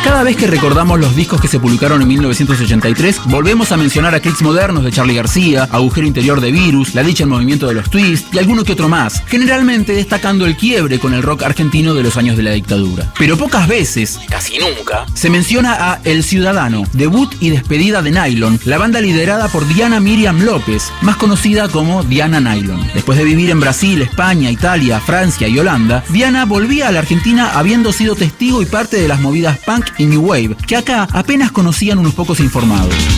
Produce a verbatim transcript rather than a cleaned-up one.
Cada vez que recordamos los discos que se publicaron en mil novecientos ochenta y tres, volvemos a mencionar a Clics Modernos de Charly García, Agujero Interior de Virus, La Dicha en Movimiento de los Twist y alguno que otro más, generalmente destacando el quiebre con el rock argentino de los años de la dictadura. Pero pocas veces, casi nunca, se menciona a El Ciudadano, debut y despedida de Nylon, la banda liderada por Diana Miriam López, más conocida como Diana Nylon. Después de vivir en Brasil, España, Italia, Francia y Holanda, Diana volvía a la Argentina habiendo sido testigo y parte de las movidas punk y new wave, que acá apenas conocían unos pocos informados.